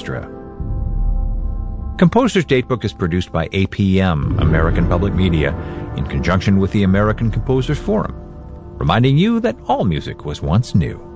Orchestra. Composer's Datebook is produced by APM, American Public Media, in conjunction with the American Composers Forum, reminding you that all music was once new.